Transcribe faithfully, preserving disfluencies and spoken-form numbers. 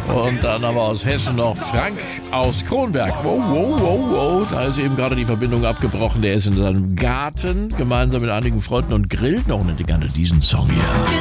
Und dann aber aus Hessen noch Frank aus Kronberg. Wow, wow, wow, wow. Da ist eben gerade die Verbindung abgebrochen. Der ist in seinem Garten gemeinsam mit einigen Freunden und grillt noch. Und ich gerne diesen Song hier.